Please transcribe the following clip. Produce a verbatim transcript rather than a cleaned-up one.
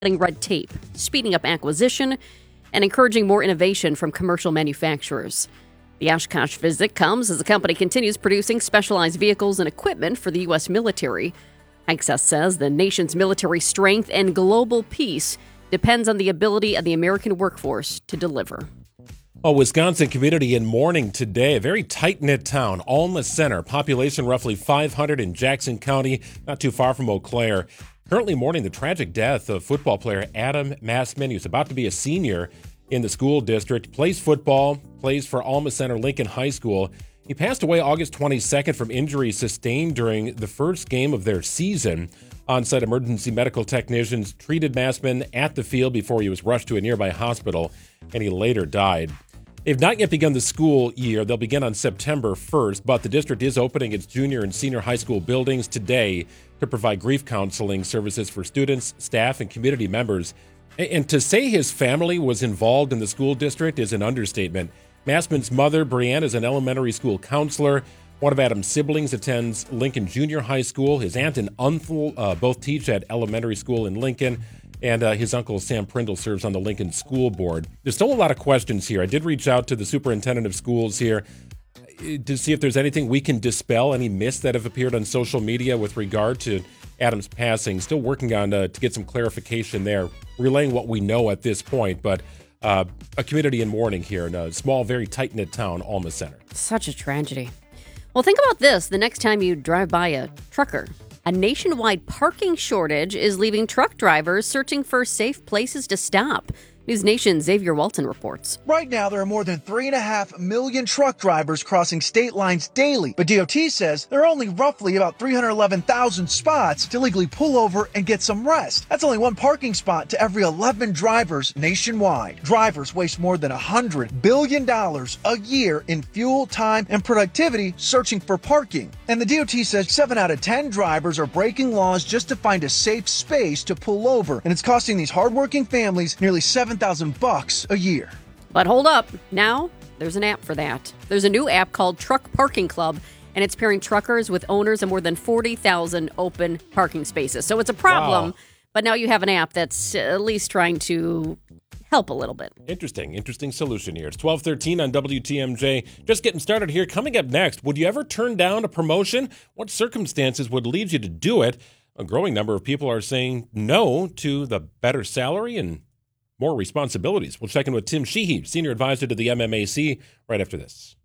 red tape, speeding up acquisition, and encouraging more innovation from commercial manufacturers. The Oshkosh visit comes as the company continues producing specialized vehicles and equipment for the U S military. Hexas says the nation's military strength and global peace depends on the ability of the American workforce to deliver. A Wisconsin community in mourning today. A very tight-knit town, Alma Center. Population roughly five hundred in Jackson County, not too far from Eau Claire. Currently mourning the tragic death of football player Adam Massman. He was about to be a senior in the school district. Plays football, plays for Alma Center Lincoln High School. He passed away August twenty-second from injuries sustained during the first game of their season. On-site emergency medical technicians treated Massman at the field before he was rushed to a nearby hospital, and he later died. They've not yet begun the school year. They'll begin on September first, but the district is opening its junior and senior high school buildings today to provide grief counseling services for students, staff, and community members. And to say his family was involved in the school district is an understatement. Massman's mother, Brianne, is an elementary school counselor. One of Adam's siblings attends Lincoln Junior High School. His aunt and uncle uh, both teach at elementary school in Lincoln. And uh, his uncle, Sam Prindle, serves on the Lincoln School Board. There's still a lot of questions here. I did reach out to the superintendent of schools here to see if there's anything we can dispel, any myths that have appeared on social media with regard to Adam's passing. Still working on uh, to get some clarification there, relaying what we know at this point. But uh, a community in mourning here in a small, very tight-knit town, Alma Center. Such a tragedy. Well, think about this the next time you drive by a trucker. A nationwide parking shortage is leaving truck drivers searching for safe places to stop. News Nation's Xavier Walton reports. Right now, there are more than three and a half million truck drivers crossing state lines daily, but D O T says there are only roughly about three hundred eleven thousand spots to legally pull over and get some rest. That's only one parking spot to every eleven drivers nationwide. Drivers waste more than one hundred billion dollars a year in fuel, time, and productivity searching for parking. And the D O T says seven out of ten drivers are breaking laws just to find a safe space to pull over, and it's costing these hardworking families nearly seven thousand bucks a year. But hold up. Now, there's an app for that. There's a new app called Truck Parking Club, and it's pairing truckers with owners of more than forty thousand open parking spaces. So it's a problem, wow. But now you have an app that's at least trying to help a little bit. Interesting, interesting solution here. It's twelve thirteen on W T M J. Just getting started here. Coming up next, would you ever turn down a promotion? What circumstances would lead you to do it? A growing number of people are saying no to the better salary and more responsibilities. We'll check in with Tim Sheehy, Senior Advisor to the M M A C, right after this.